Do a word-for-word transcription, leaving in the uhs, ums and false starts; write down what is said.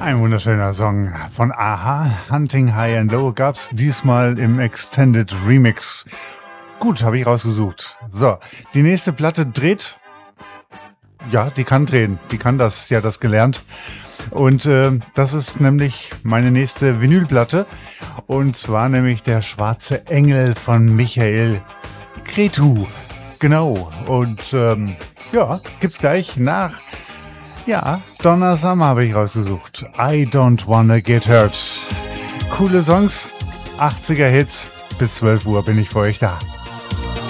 Ein wunderschöner Song von Aha, Hunting High and Low, gab's diesmal im Extended Remix. Gut, habe ich rausgesucht. So, die nächste Platte dreht. Ja, die kann drehen. Die kann das, die hat das gelernt. Und äh, das ist nämlich meine nächste Vinylplatte. Und zwar nämlich der Schwarze Engel von Michael Cretu. Genau. Und ähm, ja, gibt's gleich nach. Ja, Donna Summer habe ich rausgesucht. I Don't Wanna Get Hurt. Coole Songs, achtziger Hits. Bis zwölf Uhr bin ich für euch da.